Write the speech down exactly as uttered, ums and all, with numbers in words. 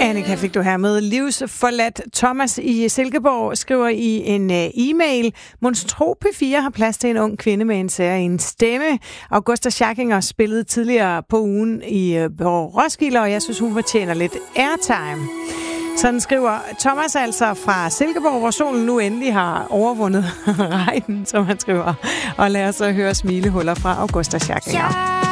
Annika fik du her med. Livsforladt Thomas i Silkeborg skriver i en uh, e-mail: Monstro P fire har plads til en ung kvinde med en særlig stemme. Augusta Schackinger spillede tidligere på ugen i uh, på Roskilde, og jeg synes, hun fortjener lidt airtime. Sådan skriver Thomas altså fra Silkeborg, hvor solen nu endelig har overvundet regnen, som han skriver. Og lad os så høre smilehuller fra Augusta Schackinger.